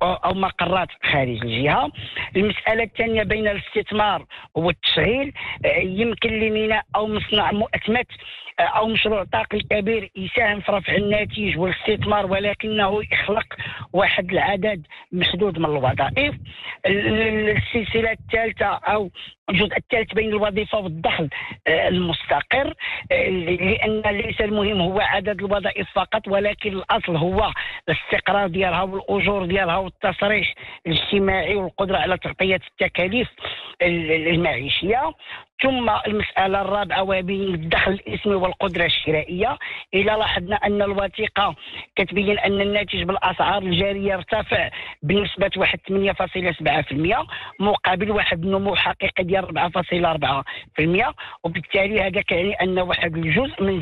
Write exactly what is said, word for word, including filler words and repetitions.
أو مقرات خارج الجهة. المسألة الثانية بين الاستثمار والتشغيل، يمكن لميناء أو مصنع مؤتمت أو مشروع طاقي كبير يساهم في رفع الناتج والاستثمار، ولكنه يخلق واحد العدد محدود من الوظائف. السلسلة الثالثة أو الجزء الثالث بين الوظيفة والدخل المستقر، لأن ليس المهم هو عدد الوظائف فقط، ولكن الأصل هو الاستقرار ديالها والأجور ديالها والتصريح الاجتماعي والقدرة على تغطية التكاليف المعيشية. ثم المسألة الرابعة وبين الدخل الاسمي والقدرة الشرائية. إذا لاحظنا أن الوثيقة كتبين أن الناتج بالأسعار الجارية ارتفع بنسبة واحد ثمانية فاصلة سبعة بالمئة مقابل واحد النمو حقيقي ديال أربعة فاصلة أربعة بالمئة، وبالتالي هذا كيعني أن واحد الجزء من